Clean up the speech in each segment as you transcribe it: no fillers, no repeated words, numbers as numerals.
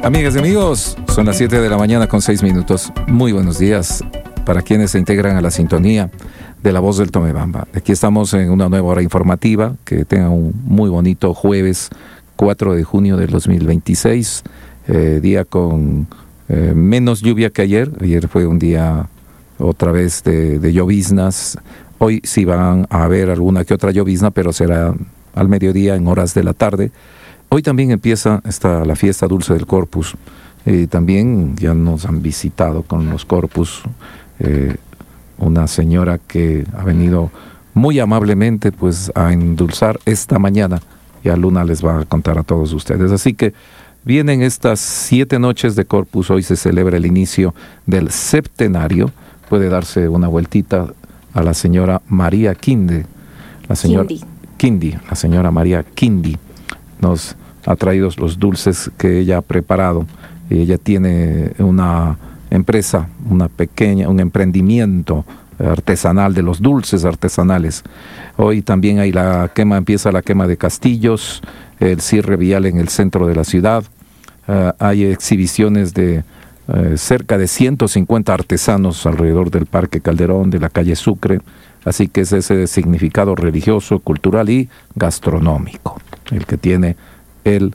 Amigas y amigos, son las 7 de la mañana con 6 minutos. Muy buenos días para quienes se integran a la sintonía de La Voz del Tomebamba. Aquí estamos en una nueva hora informativa. Que tengan un muy bonito jueves 4 de junio del 2026. Día con menos lluvia que ayer. Ayer fue un día otra vez de lloviznas. Hoy sí van a haber alguna que otra llovizna, pero será al mediodía en horas de la tarde. Hoy también empieza la fiesta dulce del Corpus. También ya nos han visitado con los Corpus una señora que ha venido muy amablemente pues a endulzar esta mañana. Ya Luna les va a contar a todos ustedes. Así que vienen estas 7 noches de Corpus. Hoy se celebra el inicio del septenario. Puede darse una vueltita a la señora María Quinde. La señora María Quindi nos ha traído los dulces que ella ha preparado. Ella tiene una empresa, un emprendimiento artesanal de los dulces artesanales. Hoy también hay empieza la quema de castillos, el cierre vial en el centro de la ciudad. Hay exhibiciones de cerca de 150 artesanos alrededor del Parque Calderón, de la calle Sucre. Así que es ese significado religioso, cultural y gastronómico el que tiene el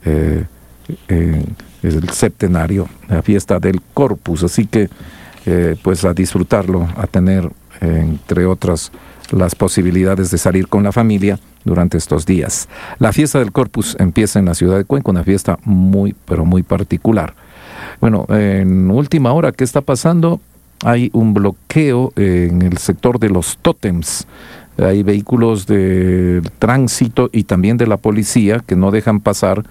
septenario, la fiesta del Corpus. Así que pues a disfrutarlo, a tener entre otras las posibilidades de salir con la familia durante estos días. La fiesta del Corpus empieza en la ciudad de Cuenca, una fiesta muy, pero muy particular. Bueno, en última hora, ¿qué está pasando? Hay un bloqueo en el sector de los tótems. Hay vehículos de tránsito y también de la policía que no dejan pasar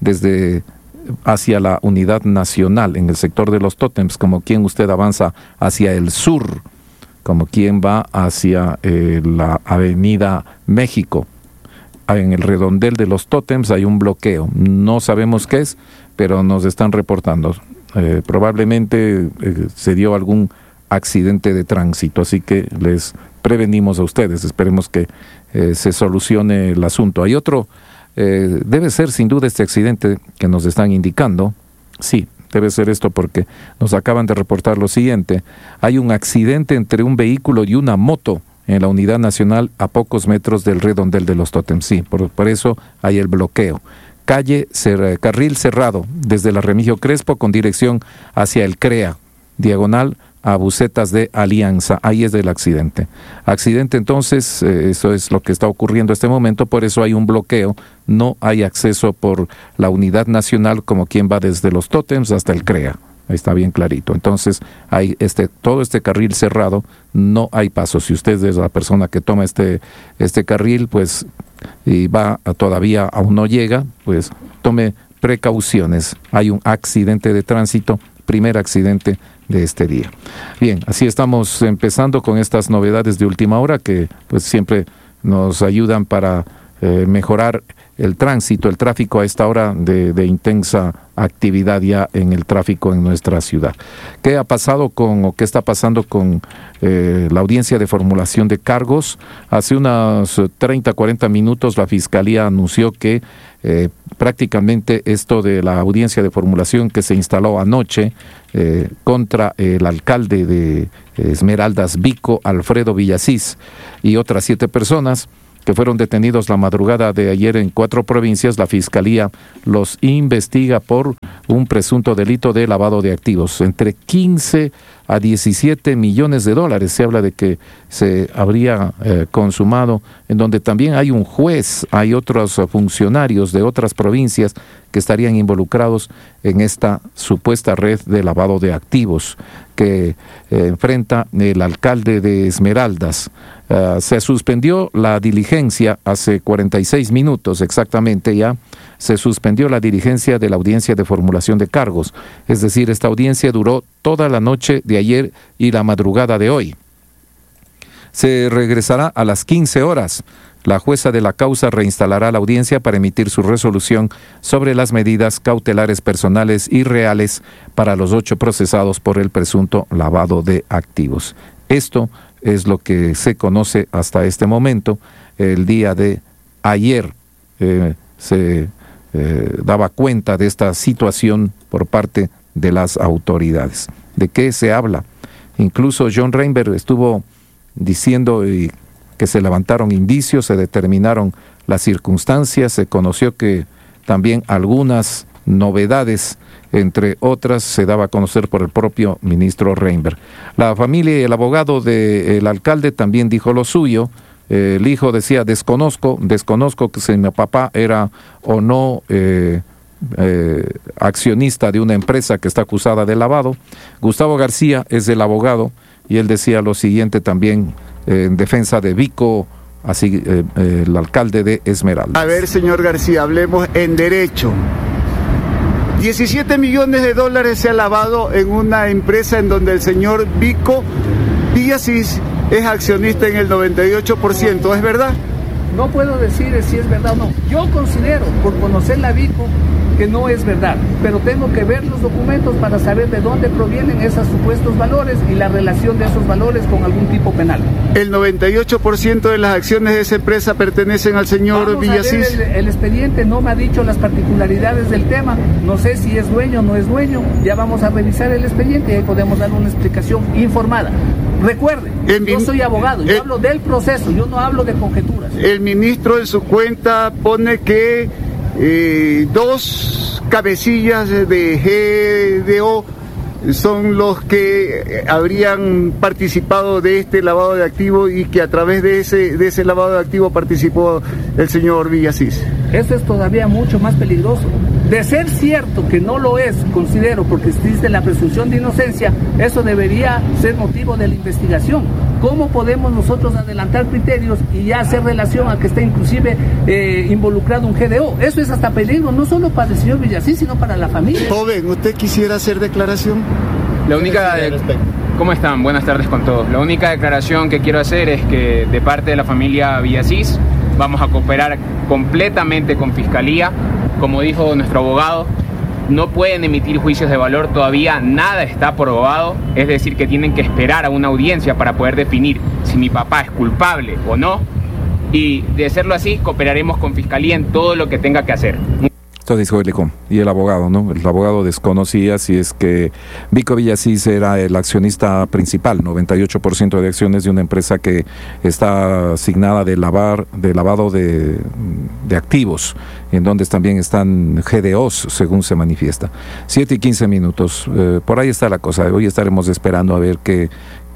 hacia la unidad nacional en el sector de los tótems, como quien usted avanza hacia el sur, como quien va hacia la avenida México. En el redondel de los tótems hay un bloqueo. No sabemos qué es, pero nos están reportando. Probablemente se dio algún accidente de tránsito, así que les prevenimos a ustedes. Esperemos que se solucione el asunto. Hay otro, debe ser sin duda este accidente que nos están indicando. Sí, debe ser esto porque nos acaban de reportar lo siguiente. Hay un accidente entre un vehículo y una moto en la unidad nacional a pocos metros del redondel de los tótems. Sí, por eso hay el bloqueo. Carril cerrado desde la Remigio Crespo con dirección hacia el CREA, diagonal a Bucetas de Alianza. Ahí es el accidente. Accidente entonces, eso es lo que está ocurriendo en este momento, por eso hay un bloqueo. No hay acceso por la unidad nacional como quien va desde los tótems hasta el CREA. Ahí está bien clarito. Entonces hay todo este carril cerrado, no hay paso. Si usted es la persona que toma este carril, pues y todavía aún no llega, pues tome precauciones. Hay un accidente de tránsito, primer accidente de este día. Bien, así estamos empezando con estas novedades de última hora que pues siempre nos ayudan para mejorar el tránsito, el tráfico a esta hora de intensa actividad ya en el tráfico en nuestra ciudad. ¿Qué está pasando con la audiencia de formulación de cargos? Hace unos 30, 40 minutos la Fiscalía anunció que prácticamente esto de la audiencia de formulación que se instaló anoche contra el alcalde de Esmeraldas Vico, Alfredo Villasís, y otras 7 personas que fueron detenidos la madrugada de ayer en 4 provincias, la Fiscalía los investiga por un presunto delito de lavado de activos. Entre 15 a 17 millones de dólares se habla de que se habría consumado, en donde también hay un juez, hay otros funcionarios de otras provincias que estarían involucrados en esta supuesta red de lavado de activos que enfrenta el alcalde de Esmeraldas. Se suspendió la diligencia hace 46 minutos exactamente ya. Se suspendió la diligencia de la audiencia de formulación de cargos. Es decir, esta audiencia duró toda la noche de ayer y la madrugada de hoy. Se regresará a las 15 horas. La jueza de la causa reinstalará la audiencia para emitir su resolución sobre las medidas cautelares personales y reales para los 8 procesados por el presunto lavado de activos. Esto es lo que se conoce hasta este momento. El día de ayer se daba cuenta de esta situación por parte de las autoridades. ¿De qué se habla? Incluso John Reinberg estuvo diciendo que se levantaron indicios, se determinaron las circunstancias, se conoció que también algunas novedades, entre otras, se daba a conocer por el propio ministro Reinberg. La familia y el abogado del alcalde también dijo lo suyo. El hijo decía, desconozco que si mi papá era o no accionista de una empresa que está acusada de lavado. Gustavo García es el abogado y él decía lo siguiente también en defensa de Vico, así el alcalde de Esmeraldas. A ver, señor García, hablemos en derecho. 17 millones de dólares se ha lavado en una empresa en donde el señor Vico Villasís es accionista en el 98%, ¿es verdad? No puedo decir si es verdad o no. Yo considero, por conocer la Vico, que no es verdad, pero tengo que ver los documentos para saber de dónde provienen esos supuestos valores y la relación de esos valores con algún tipo penal. El 98% de las acciones de esa empresa pertenecen al señor Villasís. El expediente no me ha dicho las particularidades del tema, no sé si es dueño o no es dueño, ya vamos a revisar el expediente y ahí podemos dar una explicación informada. Recuerde, yo soy abogado, yo hablo del proceso, yo no hablo de conjeturas. El ministro en su cuenta pone que 2 cabecillas de GDO son los que habrían participado de este lavado de activos y que a través de ese lavado de activos participó el señor Villasís. Esto es todavía mucho más peligroso. De ser cierto que no lo es, considero, porque existe la presunción de inocencia, eso debería ser motivo de la investigación. ¿Cómo podemos nosotros adelantar criterios y ya hacer relación a que esté inclusive involucrado un GDO? Eso es hasta peligro, no solo para el señor Villasís, sino para la familia. Joven, ¿usted quisiera hacer declaración? La única... ¿Cómo están? Buenas tardes con todos. La única declaración que quiero hacer es que de parte de la familia Villasís vamos a cooperar completamente con Fiscalía. Como dijo nuestro abogado, no pueden emitir juicios de valor, todavía nada está probado, es decir, que tienen que esperar a una audiencia para poder definir si mi papá es culpable o no, y de serlo así, cooperaremos con Fiscalía en todo lo que tenga que hacer. Esto dijo y el abogado, ¿no? El abogado desconocía si es que Vico Villasís era el accionista principal, 98% de acciones de una empresa que está asignada de lavado de activos, en donde también están GDOs, según se manifiesta. 7:15. Por ahí está la cosa. Hoy estaremos esperando a ver qué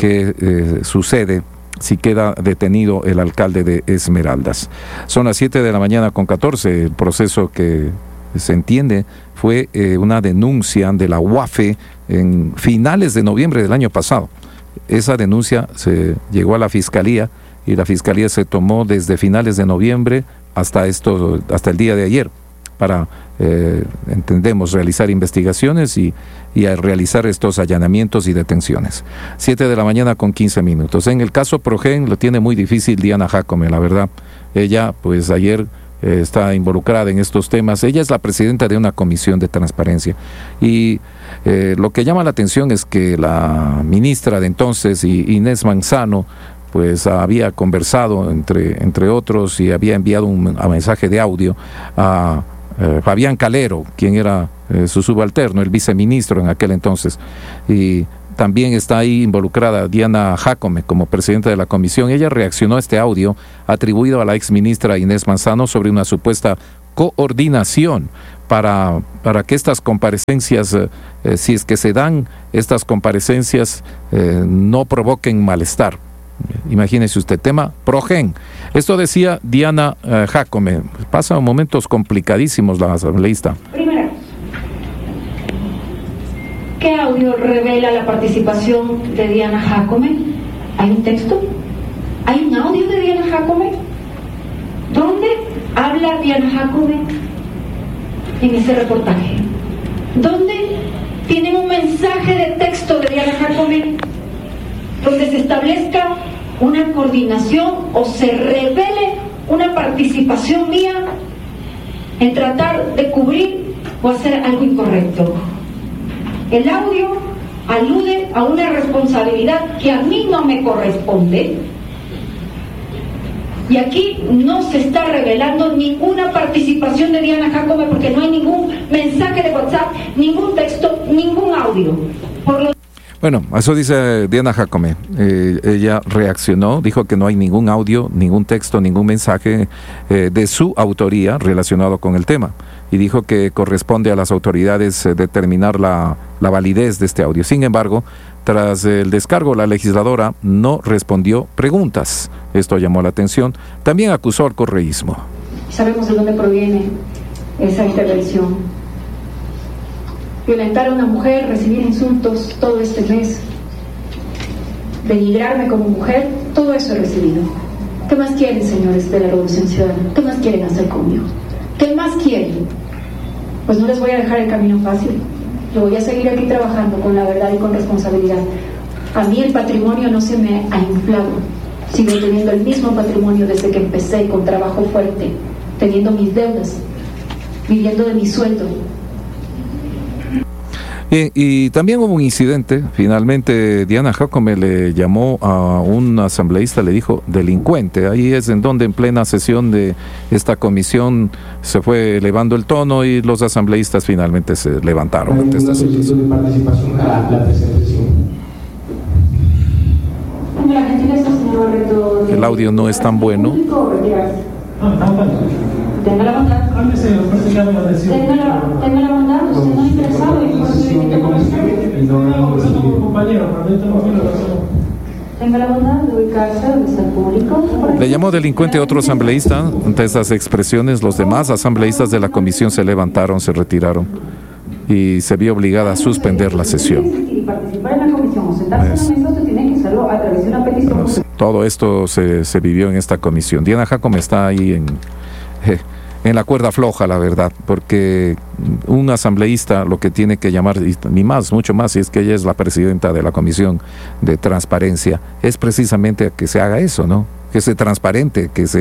sucede, si queda detenido el alcalde de Esmeraldas. Son las 7:14 a.m. El proceso que se entiende fue una denuncia de la UAFE en finales de noviembre del año pasado. Esa denuncia se llegó a la Fiscalía y la Fiscalía se tomó desde finales de noviembre hasta el día de ayer para, entendemos, realizar investigaciones y a realizar estos allanamientos y detenciones. 7:15 a.m. En el caso Progen lo tiene muy difícil Diana Jacome, la verdad. Ella, pues ayer está involucrada en estos temas. Ella es la presidenta de una comisión de transparencia y lo que llama la atención es que la ministra de entonces, Inés Manzano, pues había conversado entre otros y había enviado un mensaje de audio a Fabián Calero, quien era su subalterno, el viceministro en aquel entonces, y también está ahí involucrada Diana Jacome como presidenta de la comisión. Ella reaccionó a este audio atribuido a la exministra Inés Manzano sobre una supuesta coordinación para que estas comparecencias, si es que se dan estas comparecencias, no provoquen malestar. Imagínese usted, tema Progen. Esto decía Diana Jacome. Pasan momentos complicadísimos la asambleísta. ¿Qué audio revela la participación de Diana Jacome? ¿Hay un texto? ¿Hay un audio de Diana Jacome? ¿Dónde habla Diana Jacome en ese reportaje? ¿Dónde tienen un mensaje de texto de Diana Jacome donde se establezca una coordinación o se revele una participación mía en tratar de cubrir o hacer algo incorrecto? El audio alude a una responsabilidad que a mí no me corresponde Y aquí no se está revelando ninguna participación de Diana Jacome porque no hay ningún mensaje de WhatsApp, ningún texto, ningún audio. Bueno, eso dice Diana Jacome. Ella reaccionó, dijo que no hay ningún audio, ningún texto, ningún mensaje de su autoría relacionado con el tema. Y dijo que corresponde a las autoridades determinar la validez de este audio. Sin embargo, tras el descargo, la legisladora no respondió preguntas. Esto llamó la atención. También acusó al correísmo. Sabemos de dónde proviene esa intervención. Violentar a una mujer, recibir insultos todo este mes, denigrarme como mujer, todo eso he recibido. ¿Qué más quieren, señores de la Revolución Ciudadana? ¿Qué más quieren hacer conmigo? ¿Qué más quieren? Pues no les voy a dejar el camino fácil. Yo voy a seguir aquí trabajando con la verdad y con responsabilidad. A mí el patrimonio no se me ha inflado. Sigo teniendo el mismo patrimonio desde que empecé, con trabajo fuerte, teniendo mis deudas, viviendo de mi sueldo. Y también hubo un incidente. Finalmente Diana Jacome le llamó a un asambleísta, le dijo delincuente. Ahí es en donde en plena sesión de esta comisión se fue elevando el tono y los asambleístas finalmente se levantaron ante esta situación. De participación a la presentación. El audio no es tan bueno. Tenga la bondad. Tenga la bondad, usted no es interesado y por eso viene con usted. Tenga la bondad de ubicarse donde está el público. Le llamó delincuente a otro asambleísta. Ante esas expresiones, los demás asambleístas de la comisión se levantaron, se retiraron y se vio obligada a suspender la sesión. Y participar en la comisión o sentarse en la mesa, se tiene que hacerlo a través de una petición. Todo esto se vivió en esta comisión. Diana Jacome está ahí en la cuerda floja, la verdad, porque un asambleísta lo que tiene que llamar, ni más, mucho más, si es que ella es la presidenta de la Comisión de Transparencia, es precisamente a que se haga eso, ¿no? Que se transparente, que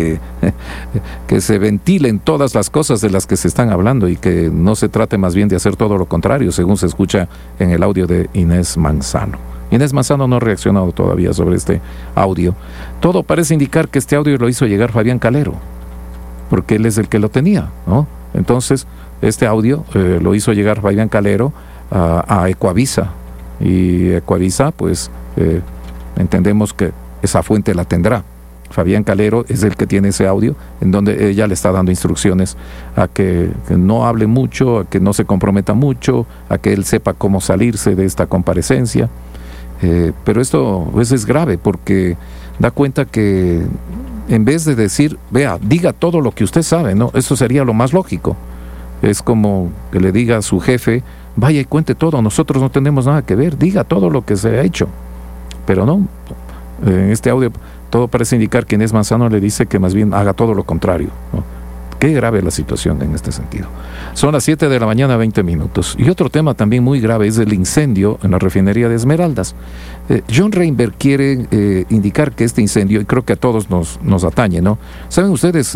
se ventilen todas las cosas de las que se están hablando y que no se trate más bien de hacer todo lo contrario, según se escucha en el audio de Inés Manzano. Inés Manzano no ha reaccionado todavía sobre este audio. Todo parece indicar que este audio lo hizo llegar Fabián Calero, porque él es el que lo tenía, ¿no? Entonces, este audio lo hizo llegar Fabián Calero a Ecuavisa, y Ecuavisa, pues, entendemos que esa fuente la tendrá. Fabián Calero es el que tiene ese audio, en donde ella le está dando instrucciones a que no hable mucho, a que no se comprometa mucho, a que él sepa cómo salirse de esta comparecencia. Pero esto pues, es grave, porque da cuenta que en vez de decir, vea, diga todo lo que usted sabe, ¿no? Eso sería lo más lógico. Es como que le diga a su jefe, vaya y cuente todo, nosotros no tenemos nada que ver, diga todo lo que se ha hecho. Pero no, en este audio todo parece indicar que Inés Manzano le dice que más bien haga todo lo contrario, ¿no? Qué grave la situación en este sentido. Son las 7 de la mañana, 20 minutos. Y otro tema también muy grave es el incendio en la refinería de Esmeraldas. John Reinberg quiere indicar que este incendio, y creo que a todos nos atañe, ¿no? ¿Saben ustedes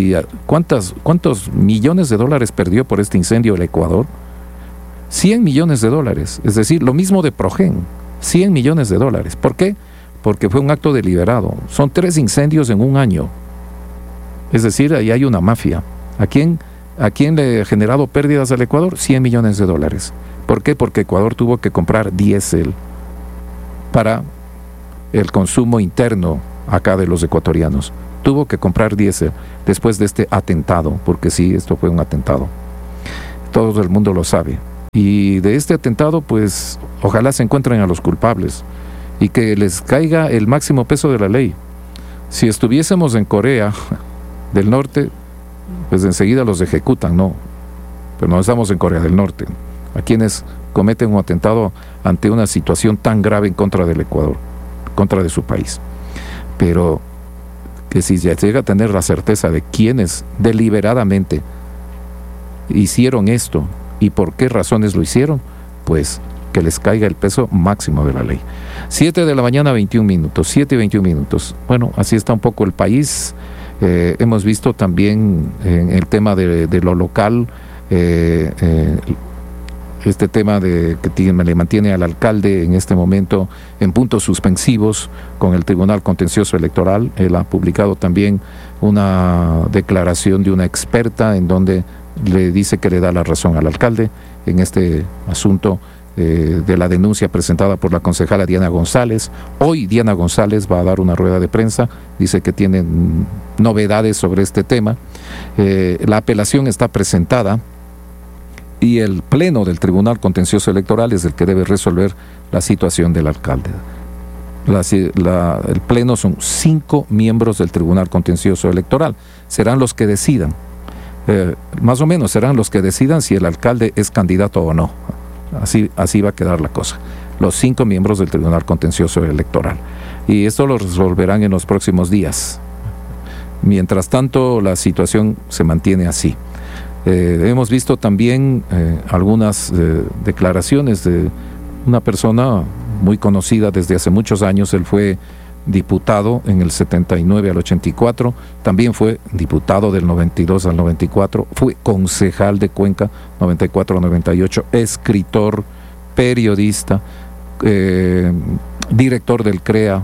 cuántos millones de dólares perdió por este incendio el Ecuador? 100 millones de dólares. Es decir, lo mismo de Progen. 100 millones de dólares. ¿Por qué? Porque fue un acto deliberado. Son 3 incendios en un año. Es decir, ahí hay una mafia. ¿A quién le ha generado pérdidas al Ecuador? 100 millones de dólares. ¿Por qué? Porque Ecuador tuvo que comprar diésel para el consumo interno acá de los ecuatorianos. Tuvo que comprar diésel después de este atentado, porque sí, esto fue un atentado. Todo el mundo lo sabe. Y de este atentado, pues, ojalá se encuentren a los culpables y que les caiga el máximo peso de la ley. Si estuviésemos en Corea del Norte, pues enseguida los ejecutan, ¿no? Pero no estamos en Corea del Norte. A quienes cometen un atentado ante una situación tan grave en contra del Ecuador, contra de su país. Pero que si ya llega a tener la certeza de quiénes deliberadamente hicieron esto y por qué razones lo hicieron, pues que les caiga el peso máximo de la ley. 7 de la mañana, 21 minutos, 7 y 21 minutos. Bueno, así está un poco el país. Hemos visto también en el tema de lo local este tema de que le mantiene al alcalde en este momento en puntos suspensivos con el Tribunal Contencioso Electoral. Él ha publicado también una declaración de una experta en donde le dice que le da la razón al alcalde en este asunto de la denuncia presentada por la concejala Diana González. Hoy Diana González va a dar una rueda de prensa, dice que tiene novedades sobre este tema. La apelación está presentada y el Pleno del Tribunal Contencioso Electoral es el que debe resolver la situación del alcalde. El Pleno son 5 miembros del Tribunal Contencioso Electoral, serán los que decidan, más o menos serán los que decidan si el alcalde es candidato o no. Así va a quedar la cosa. Los 5 miembros del Tribunal Contencioso Electoral. Y esto lo resolverán en los próximos días. Mientras tanto, la situación se mantiene así. Hemos visto también algunas declaraciones de una persona muy conocida desde hace muchos años. Él fue diputado en el 79 al 84, también fue diputado del 92 al 94, fue concejal de Cuenca 94 al 98, escritor, periodista, director del CREA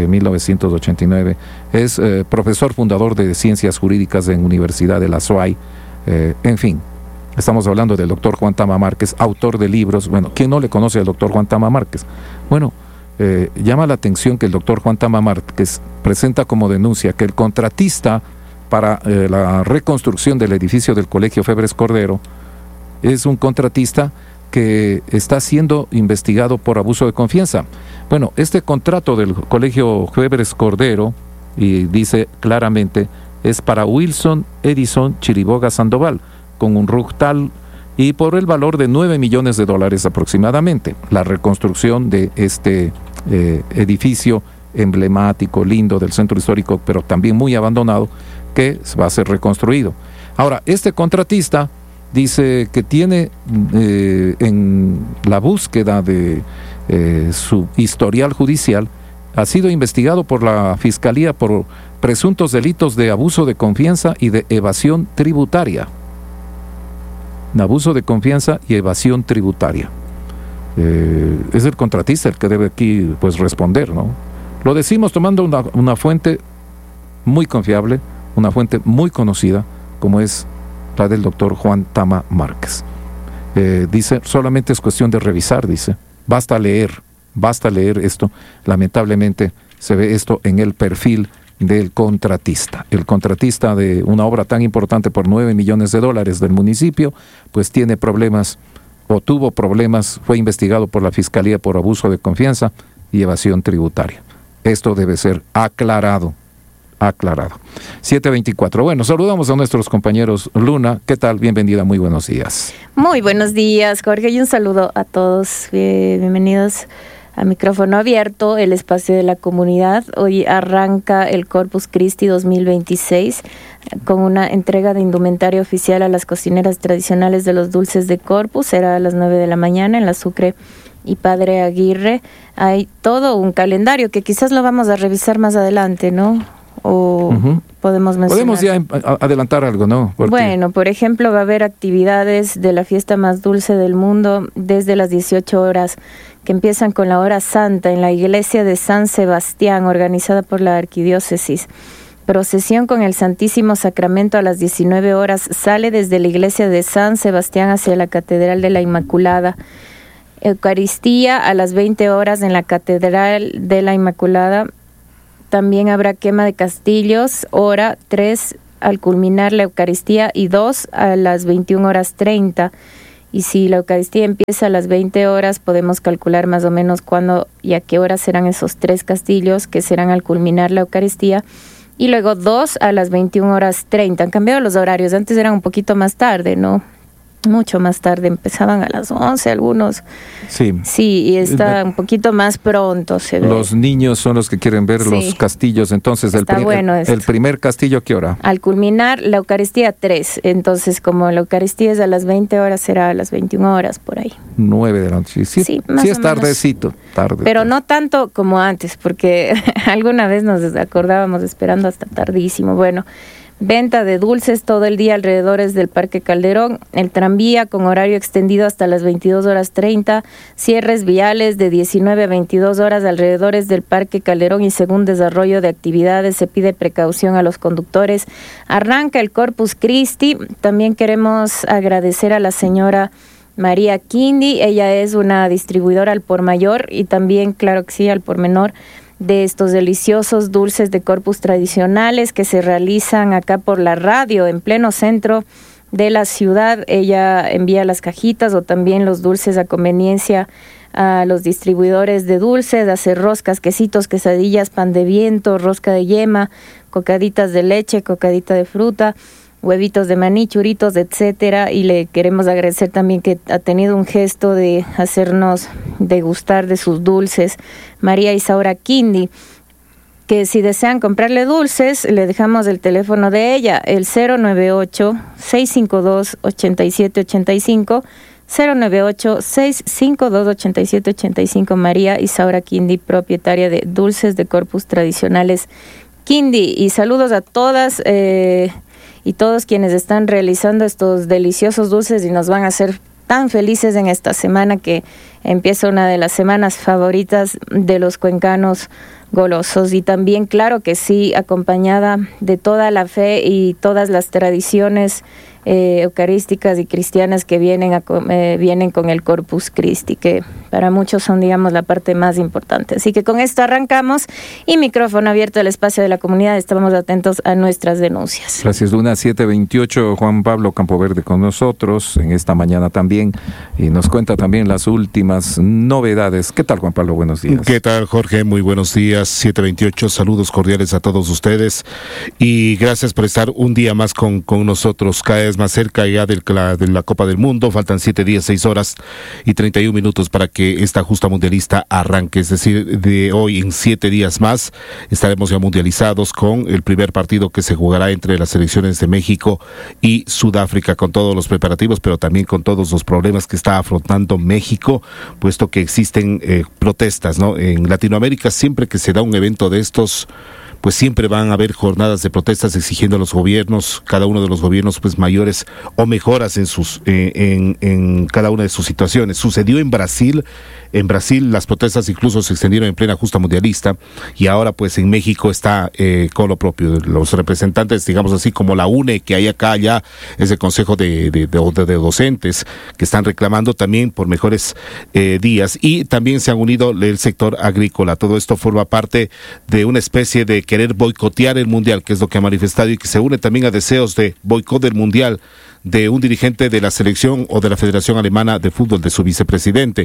1989, es profesor fundador de Ciencias Jurídicas en Universidad de la SUAY, en fin. Estamos hablando del doctor Juan Tama Márquez, autor de libros. Bueno, ¿quién no le conoce al doctor Juan Tama Márquez? Bueno, llama la atención que el doctor Juan Tama Márquez presenta como denuncia que el contratista para la reconstrucción del edificio del Colegio Febres Cordero es un contratista que está siendo investigado por abuso de confianza. Bueno, este contrato del Colegio Febres Cordero, y dice claramente, es para Wilson Edison Chiriboga Sandoval, con un RUCTAL y por el valor de $9 millones aproximadamente. La reconstrucción de este edificio emblemático, lindo del centro histórico, pero también muy abandonado, que va a ser reconstruido. Ahora, este contratista dice que tiene en la búsqueda de su historial judicial, ha sido investigado por la Fiscalía por presuntos delitos de abuso de confianza y de evasión tributaria. Abuso de confianza y evasión tributaria. Es el contratista el que debe aquí pues responder, ¿no? Lo decimos tomando una fuente muy confiable, una fuente muy conocida, como es la del doctor Juan Tama Márquez. Dice, solamente es cuestión de revisar, dice, basta leer esto. Lamentablemente se ve esto en el perfil del contratista. El contratista de una obra tan importante por $9 millones del municipio, pues tiene problemas, o tuvo problemas, fue investigado por la Fiscalía por abuso de confianza y evasión tributaria. Esto debe ser aclarado. 7:24. Bueno, saludamos a nuestros compañeros. Luna, ¿qué tal? Bienvenida, muy buenos días. Muy buenos días, Jorge, y un saludo a todos. Bienvenidos a Micrófono Abierto, el espacio de la comunidad. Hoy arranca el Corpus Christi 2026 con una entrega de indumentaria oficial a las cocineras tradicionales de los dulces de Corpus. Será a las 9 de la mañana en la Sucre y Padre Aguirre. Hay todo un calendario que quizás lo vamos a revisar más adelante, ¿no? O podemos mencionar. Podemos ya adelantar algo, ¿no? Porque... Bueno, por ejemplo, va a haber actividades de la fiesta más dulce del mundo desde las 18 horas, que empiezan con la hora santa en la iglesia de San Sebastián, organizada por la arquidiócesis. Procesión con el Santísimo Sacramento a las 19 horas, sale desde la iglesia de San Sebastián hacia la Catedral de la Inmaculada. Eucaristía a las 20 horas en la Catedral de la Inmaculada. También habrá quema de castillos, hora 3 al culminar la Eucaristía y 2 a las 21:30. Y si la Eucaristía empieza a las 20 horas, podemos calcular más o menos cuándo y a qué hora serán esos 3 castillos que serán al culminar la Eucaristía. Y luego 2 a las 21:30. Han cambiado los horarios, antes eran un poquito más tarde, ¿no? Mucho más tarde, empezaban a las 11 algunos. Sí. Sí, y está un poquito más pronto, se ve. Los niños son los que quieren ver los castillos, entonces el primer castillo, ¿qué hora? Al culminar la Eucaristía 3, entonces como la Eucaristía es a las 20 horas, será a las 21 horas por ahí. 9 de la noche, sí es tardecito. Pero no tanto como antes, porque alguna vez nos acordábamos esperando hasta tardísimo. Bueno, Venta de dulces todo el día alrededores del Parque Calderón, el tranvía con horario extendido hasta las 22:30, cierres viales de 19 a 22 horas alrededores del Parque Calderón y según desarrollo de actividades se pide precaución a los conductores. Arranca el Corpus Christi. También queremos agradecer a la señora María Quindi, ella es una distribuidora al por mayor y también, claro que sí, al por menor, de estos deliciosos dulces de Corpus tradicionales que se realizan acá por la radio en pleno centro de la ciudad. Ella envía las cajitas o también los dulces a conveniencia a los distribuidores de dulces, hace roscas, quesitos, quesadillas, pan de viento, rosca de yema, cocaditas de leche, cocadita de fruta, huevitos de maní, churitos, etcétera, y le queremos agradecer también que ha tenido un gesto de hacernos degustar de sus dulces, María Isaura Quindi, que si desean comprarle dulces, le dejamos el teléfono de ella, el 098-652-8785, 098-652-8785, María Isaura Quindi, propietaria de Dulces de Corpus Tradicionales Quindi. Y saludos a todas y todos quienes están realizando estos deliciosos dulces y nos van a hacer tan felices en esta semana que empieza una de las semanas favoritas de los cuencanos golosos. Y también, claro que sí, acompañada de toda la fe y todas las tradiciones eucarísticas y cristianas que vienen con el Corpus Christi, que para muchos son, digamos, la parte más importante. Así que con esto arrancamos y micrófono abierto al espacio de la comunidad. Estamos atentos a nuestras denuncias. Gracias, Luna. 7:28, Juan Pablo Campoverde con nosotros en esta mañana también y nos cuenta también las últimas novedades. ¿Qué tal, Juan Pablo? Buenos días. ¿Qué tal, Jorge? Muy buenos días. 7:28, saludos cordiales a todos ustedes y gracias por estar un día más con nosotros. Cada vez más cerca ya de la Copa del Mundo, faltan 7 días, 6 horas y 31 minutos para que esta justa mundialista arranque, es decir, de hoy en 7 días más estaremos ya mundializados con el primer partido que se jugará entre las selecciones de México y Sudáfrica, con todos los preparativos, pero también con todos los problemas que está afrontando México, puesto que existen protestas, ¿no? En Latinoamérica, siempre que se da un evento de estos, pues siempre van a haber jornadas de protestas exigiendo a los gobiernos, cada uno de los gobiernos, pues mayores o mejoras en cada una de sus situaciones. Sucedió en Brasil las protestas incluso se extendieron en plena justa mundialista y ahora pues en México está con lo propio. Los representantes, digamos así, como la UNE, que hay acá ya es el Consejo de Docentes, que están reclamando también por mejores días, y también se han unido el sector agrícola. Todo esto forma parte de una especie de querer boicotear el Mundial, que es lo que ha manifestado, y que se une también a deseos de boicot del Mundial de un dirigente de la selección o de la Federación Alemana de Fútbol, de su vicepresidente,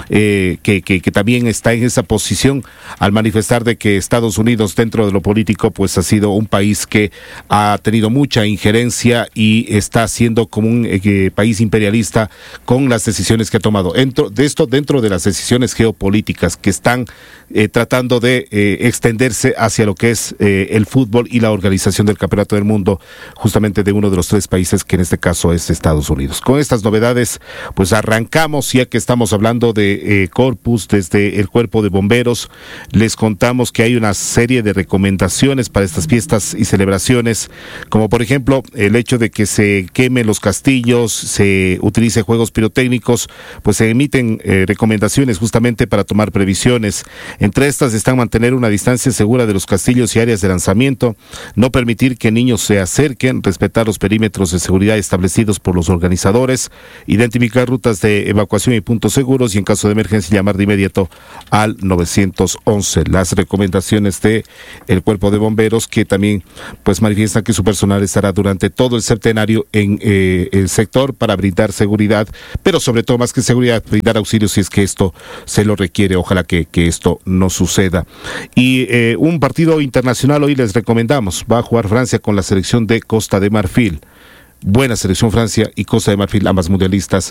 que también está en esa posición al manifestar de que Estados Unidos, dentro de lo político, pues ha sido un país que ha tenido mucha injerencia y está siendo como un país imperialista con las decisiones que ha tomado. Dentro de las decisiones geopolíticas que están tratando de extenderse hacia lo que es el fútbol y la organización del Campeonato del Mundo, justamente de uno de los 3 países, que en este caso es Estados Unidos. Con estas novedades, pues arrancamos, ya que estamos hablando de Corpus. Desde el Cuerpo de Bomberos les contamos que hay una serie de recomendaciones para estas fiestas y celebraciones, como por ejemplo el hecho de que se quemen los castillos, se utilice juegos pirotécnicos, pues se emiten recomendaciones justamente para tomar previsiones. Entre estas están mantener una distancia segura de los castillos y áreas de lanzamiento, no permitir que niños se acerquen, respetar los perímetros de seguridad establecidos por los organizadores, identificar rutas de evacuación y puntos seguros, y en caso de emergencia llamar de inmediato al 911. Las recomendaciones de el Cuerpo de Bomberos, que también pues manifiestan que su personal estará durante todo el septenario en el sector para brindar seguridad, pero sobre todo, más que seguridad, brindar auxilio si es que esto se lo requiere. Ojalá que esto no suceda. Y un partido internacional hoy les recomendamos. Va a jugar Francia con la selección de Costa de Marfil. Buena selección Francia y Costa de Marfil, ambas mundialistas.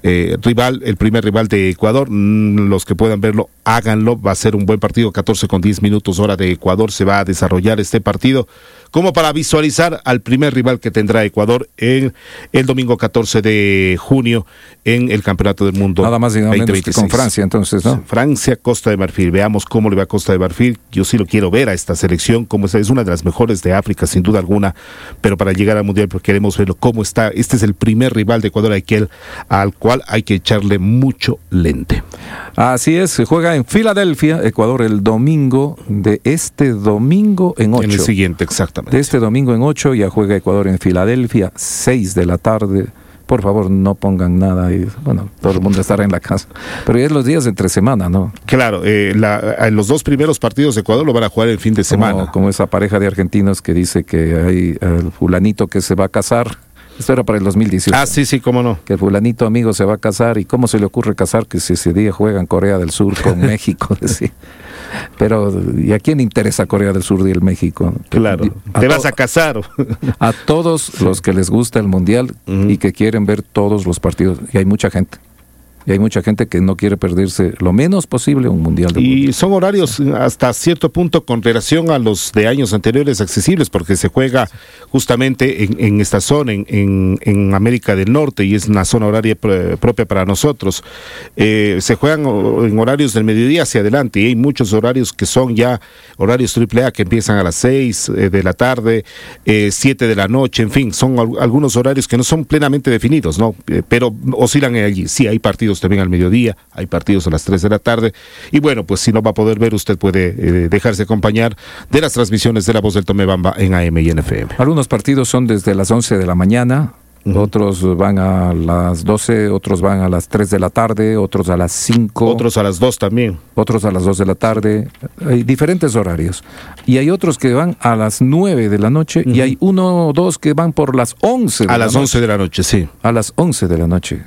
El primer rival de Ecuador, los que puedan verlo, háganlo. Va a ser un buen partido, 14:10 hora de Ecuador se va a desarrollar este partido, como para visualizar al primer rival que tendrá Ecuador en el domingo 14 de junio en el Campeonato del Mundo. Nada más y nada menos que con Francia, entonces, ¿no? Francia, Costa de Marfil. Veamos cómo le va a Costa de Marfil. Yo sí lo quiero ver a esta selección, como es una de las mejores de África, sin duda alguna, pero para llegar al Mundial pues, queremos verlo cómo está. Este es el primer rival de Ecuador al cual hay que echarle mucho lente. Así es, se juega en Filadelfia, Ecuador, el domingo de este domingo en 8. En el siguiente, exactamente. De este domingo en 8 ya juega Ecuador en Filadelfia, 6 de la tarde. Por favor, no pongan nada ahí. Bueno, todo el mundo estará en la casa. Pero ya es los días de entre semana, ¿no? Claro, los 2 primeros partidos de Ecuador lo van a jugar el fin de semana. Como esa pareja de argentinos que dice que hay el fulanito que se va a casar. Esto era para el 2018. Ah, sí, cómo no. Que el fulanito amigo se va a casar. ¿Y cómo se le ocurre casar? Que si ese día juegan Corea del Sur con México. Sí. Pero, ¿y a quién interesa Corea del Sur y el México? Claro, te vas a casar. A todos los que les gusta el Mundial y que quieren ver todos los partidos. Y hay mucha gente. Y hay mucha gente que no quiere perderse lo menos posible un Mundial de fútbol. Y son horarios hasta cierto punto con relación a los de años anteriores accesibles, porque se juega justamente en esta zona, en América del Norte, y es una zona horaria propia para nosotros. Se juegan en horarios del mediodía hacia adelante, y hay muchos horarios que son ya horarios AAA que empiezan a las 6 de la tarde, 7 de la noche, en fin, son algunos horarios que no son plenamente definidos, ¿no? Pero oscilan allí. Sí, hay partidos también al mediodía, hay partidos a las 3 de la tarde, y bueno, pues si no va a poder ver, usted puede dejarse acompañar de las transmisiones de La Voz del Tomebamba en AM y en FM. Algunos partidos son desde las 11 de la mañana, otros van a las 12, otros van a las 3 de la tarde, otros a las 5. Otros a las 2 también. Otros a las 2 de la tarde, hay diferentes horarios. Y hay otros que van a las 9 de la noche, y hay 1 o 2 que van por las 11 de la noche. A las 11 de la noche, sí. A las 11 de la noche.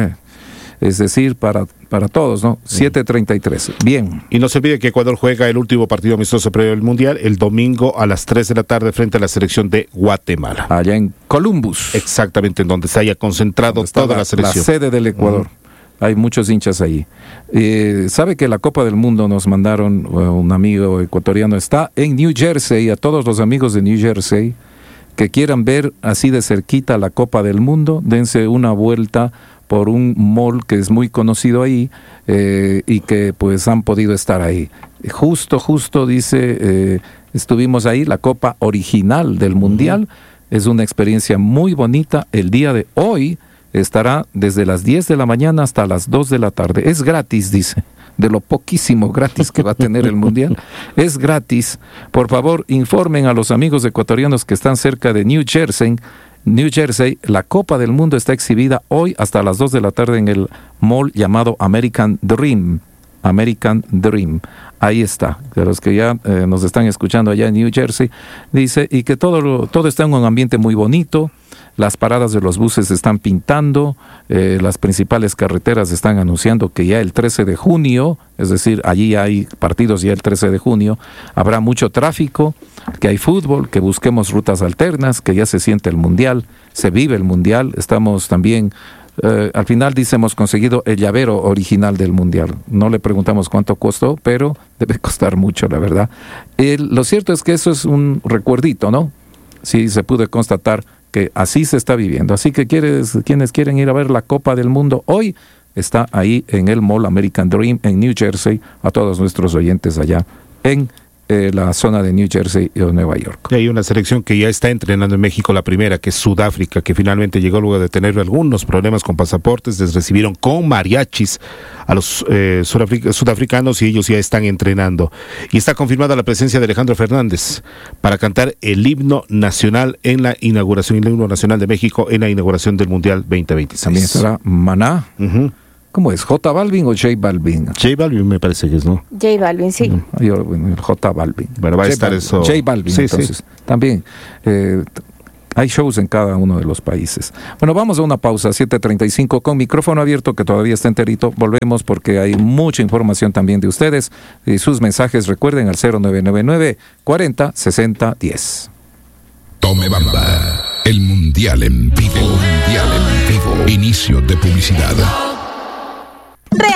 Es decir, para todos, ¿no? 7:33. Bien. Y no se olvide que Ecuador juega el último partido amistoso previo al Mundial el domingo a las 3 de la tarde frente a la selección de Guatemala. Allá en Columbus. Exactamente, en donde se haya concentrado toda la selección. La sede del Ecuador. Hay muchos hinchas ahí. ¿Sabe que la Copa del Mundo nos mandaron, un amigo ecuatoriano está en New Jersey, a todos los amigos de New Jersey que quieran ver así de cerquita la Copa del Mundo, dense una vuelta por un mall que es muy conocido ahí y que pues han podido estar ahí. Justo dice, estuvimos ahí, la Copa original del Mundial, es una experiencia muy bonita. El día de hoy estará desde las 10 de la mañana hasta las 2 de la tarde. Es gratis, dice, de lo poquísimo gratis que va a tener el Mundial. Es gratis. Por favor, informen a los amigos ecuatorianos que están cerca de New Jersey, la Copa del Mundo está exhibida hoy hasta las 2 de la tarde en el mall llamado American Dream. Ahí está, de los que ya nos están escuchando allá en New Jersey, dice, y que todo está en un ambiente muy bonito. Las paradas de los buses se están pintando, las principales carreteras están anunciando que ya el 13 de junio, es decir, allí hay partidos ya el 13 de junio, habrá mucho tráfico, que hay fútbol, que busquemos rutas alternas, que ya se siente el Mundial, se vive el Mundial. Estamos también, al final dice, hemos conseguido el llavero original del Mundial. No le preguntamos cuánto costó, pero debe costar mucho, la verdad. Lo cierto es que eso es un recuerdito, ¿no? Sí, se pudo constatar que así se está viviendo. Así que quienes quieren ir a ver la Copa del Mundo hoy, está ahí en el Mall American Dream en New Jersey, a todos nuestros oyentes allá en la zona de New Jersey o Nueva York. Y hay una selección que ya está entrenando en México, la primera, que es Sudáfrica, que finalmente llegó luego de tener algunos problemas con pasaportes. Les recibieron con mariachis a los sudafricanos y ellos ya están entrenando. Y está confirmada la presencia de Alejandro Fernández para cantar el himno nacional en la inauguración, el himno nacional de México en la inauguración del Mundial 2026. También estará Maná. ¿Cómo es? ¿J Balvin o J Balvin? J Balvin me parece que es, ¿no? J Balvin, sí. J Balvin. Bueno, va a estar eso. J Balvin, sí, entonces. Sí. También hay shows en cada uno de los países. Bueno, vamos a una pausa, 7:35, con micrófono abierto que todavía está enterito. Volvemos porque hay mucha información también de ustedes y sus mensajes. Recuerden al 0999 40 60 10. Tomebamba, el Mundial en vivo. Inicio de publicidad. Real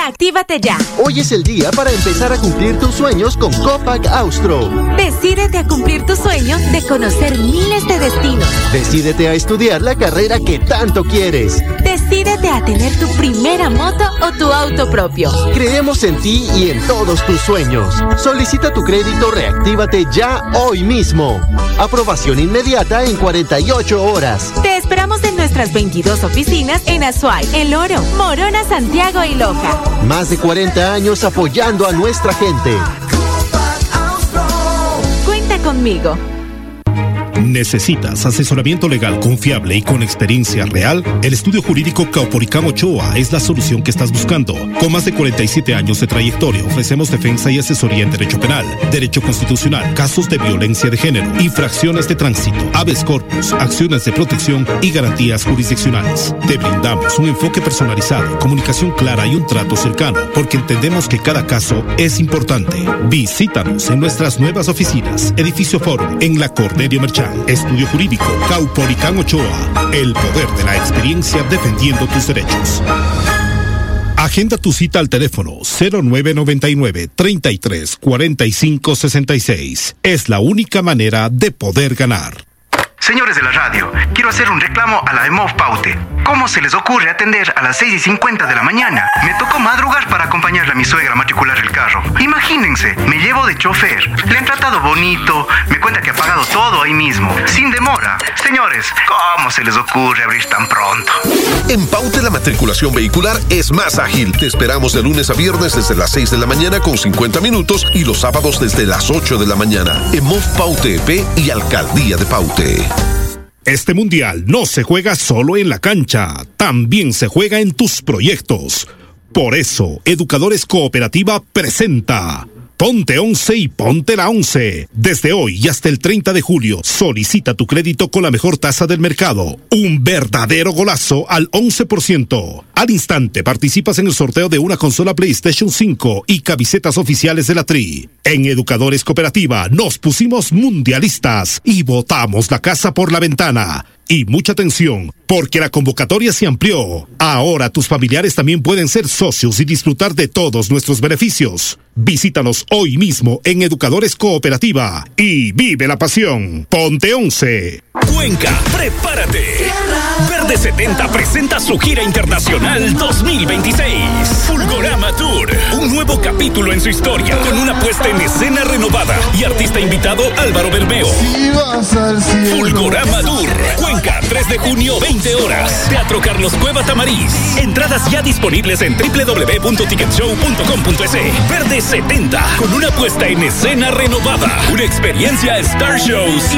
Actívate ya. Hoy es el día para empezar a cumplir tus sueños con Copac Austro. Decídete a cumplir tu sueño de conocer miles de destinos. Decídete a estudiar la carrera que tanto quieres. Decídete a tener tu primera moto o tu auto propio. Creemos en ti y en todos tus sueños. Solicita tu crédito Reactívate ya hoy mismo. Aprobación inmediata en 48 horas. Te esperamos en nuestras 22 oficinas en Azuay, El Oro, Morona, Santiago y Loja. Más de 40 años apoyando a nuestra gente. Cuenta conmigo. ¿Necesitas asesoramiento legal confiable y con experiencia real? El estudio jurídico Caupolicán Ochoa es la solución que estás buscando. Con más de 47 años de trayectoria, ofrecemos defensa y asesoría en derecho penal, derecho constitucional, casos de violencia de género, infracciones de tránsito, habeas corpus, acciones de protección y garantías jurisdiccionales. Te brindamos un enfoque personalizado, comunicación clara y un trato cercano, porque entendemos que cada caso es importante. Visítanos en nuestras nuevas oficinas, Edificio Forum, en la Cornelio Merchán. Estudio Jurídico Caupolicán Ochoa. El poder de la experiencia defendiendo tus derechos. Agenda tu cita al teléfono 0999-334566. Es la única manera de poder ganar. Señores de la radio, quiero hacer un reclamo a la EMOV Paute. ¿Cómo se les ocurre atender a las 6:50 de la mañana? Me tocó madrugar para acompañarle a mi suegra a matricular el carro. Imagínense, me llevo de chofer, le han tratado bonito, me cuenta que ha pagado todo ahí mismo, sin demora. Señores, ¿cómo se les ocurre abrir tan pronto? En Paute la matriculación vehicular es más ágil. Te esperamos de lunes a viernes desde las 6 de la mañana con 50 minutos y los sábados desde las 8 de la mañana. EMOV Paute EP y Alcaldía de Paute. Este mundial no se juega solo en la cancha, también se juega en tus proyectos. Por eso, Educadores Cooperativa presenta Ponte 11 y ponte la 11. Desde hoy y hasta el 30 de julio, solicita tu crédito con la mejor tasa del mercado. Un verdadero golazo al 11%. Al instante participas en el sorteo de una consola PlayStation 5 y camisetas oficiales de la Tri. En Educadores Cooperativa nos pusimos mundialistas y botamos la casa por la ventana. Y mucha atención, porque la convocatoria se amplió. Ahora tus familiares también pueden ser socios y disfrutar de todos nuestros beneficios. Visítanos hoy mismo en Educadores Cooperativa y vive la pasión. Ponte 11. Cuenca, prepárate. Verde 70 presenta su gira internacional 2026. Fulgorama Tour, un nuevo capítulo en su historia, con una puesta en escena renovada y artista invitado Álvaro Bermeo. Fulgorama Tour, Cuenca, 3 de junio, 20 horas. Teatro Carlos Cueva Tamariz. Entradas ya disponibles en www.ticketshow.com.es. Verde 70, con una puesta en escena renovada, una experiencia Star Shows